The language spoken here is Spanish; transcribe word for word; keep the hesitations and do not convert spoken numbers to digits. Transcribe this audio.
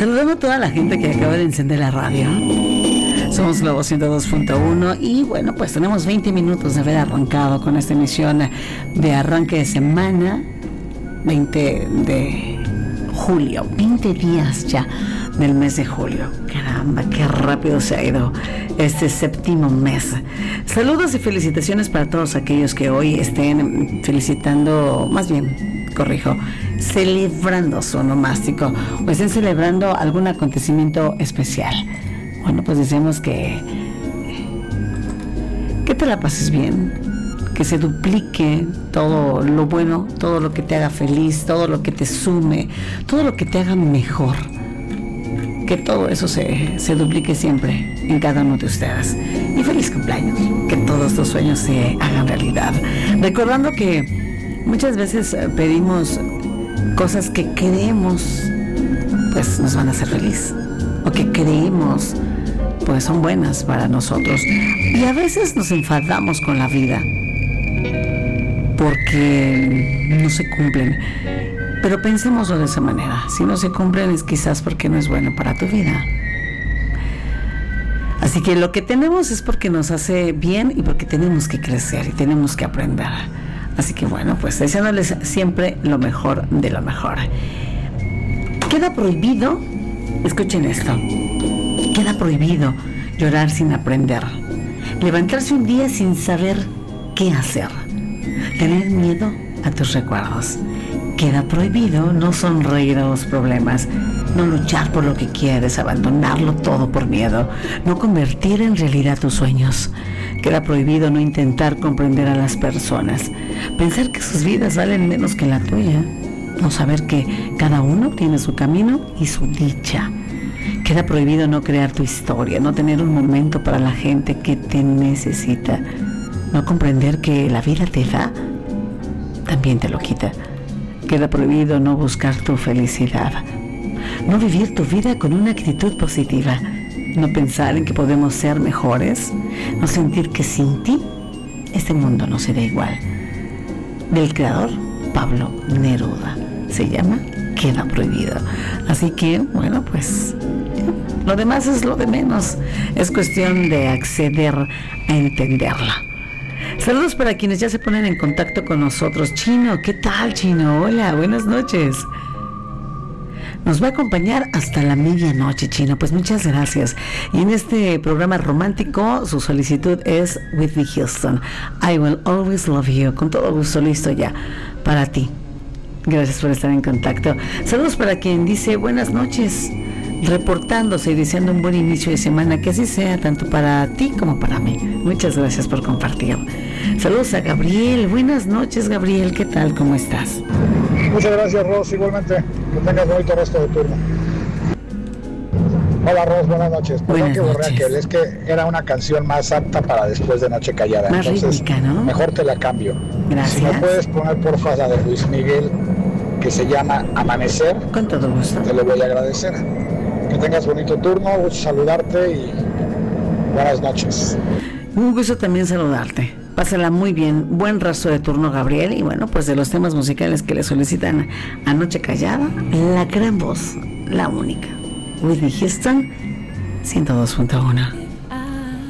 Saludando a toda la gente que acaba de encender la radio. Somos Globo ciento dos punto uno y bueno, pues tenemos veinte minutos de haber arrancado con esta emisión de arranque de semana, veinte de julio, veinte días ya del mes de julio. Caramba, qué rápido se ha ido este séptimo mes. Saludos y felicitaciones para todos aquellos que hoy estén felicitando, más bien, corrijo, celebrando su onomástico o estén celebrando algún acontecimiento especial. Bueno, pues deseamos que que te la pases bien, que se duplique todo lo bueno, todo lo que te haga feliz, todo lo que te sume, todo lo que te haga mejor. Que todo eso se, se duplique siempre en cada uno de ustedes. Y feliz cumpleaños, que todos tus sueños se hagan realidad. Recordando que muchas veces pedimos cosas que creemos pues nos van a hacer feliz, o que creemos pues son buenas para nosotros, y a veces nos enfadamos con la vida porque no se cumplen. Pero pensémoslo de esa manera: si no se cumplen es quizás porque no es bueno para tu vida. Así que lo que tenemos es porque nos hace bien y porque tenemos que crecer y tenemos que aprender. Así que bueno, pues deseándoles siempre lo mejor de lo mejor. Queda prohibido, escuchen esto, queda prohibido llorar sin aprender, levantarse un día sin saber qué hacer, tener miedo a tus recuerdos. Queda prohibido no sonreír a los problemas, no luchar por lo que quieres, abandonarlo todo por miedo, no convertir en realidad tus sueños. Queda prohibido no intentar comprender a las personas, pensar que sus vidas valen menos que la tuya, no saber que cada uno tiene su camino y su dicha. Queda prohibido no crear tu historia, no tener un momento para la gente que te necesita, no comprender que la vida te da, también te lo quita. Queda prohibido no buscar tu felicidad, no vivir tu vida con una actitud positiva, no pensar en que podemos ser mejores, no sentir que sin ti este mundo no será igual. Del creador Pablo Neruda. Se llama Queda prohibido. Así que, bueno, pues lo demás es lo de menos. Es cuestión de acceder a entenderla. Saludos para quienes ya se ponen en contacto con nosotros. Chino, ¿qué tal, Chino? Hola, buenas noches. Nos va a acompañar hasta la medianoche, Chino. Pues muchas gracias. Y en este programa romántico, su solicitud es Whitney Houston, I Will Always Love You. Con todo gusto, listo ya para ti. Gracias por estar en contacto. Saludos para quien dice buenas noches, reportándose y deseando un buen inicio de semana. Que así sea, tanto para ti como para mí. Muchas gracias por compartir. Saludos a Gabriel. Buenas noches, Gabriel. ¿Qué tal? ¿Cómo estás? Muchas gracias, Ros. Igualmente, que tengas bonito resto de turno. Hola, Ros. Buenas noches. Perdón que borré aquel. Es que era una canción más apta para después de Noche Callada. Más Entonces, rítmica, ¿no? Mejor te la cambio. Gracias. Si me puedes poner, porfa, la de Luis Miguel, que se llama Amanecer. Con todo gusto. Te lo voy a agradecer. Que tengas bonito turno. Gusto saludarte y buenas noches. Un gusto también saludarte. Pásala muy bien. Buen resto de turno, Gabriel. Y bueno, pues de los temas musicales que le solicitan a Noche Callada, la gran voz, la única, Whitney Houston, ciento dos punto uno.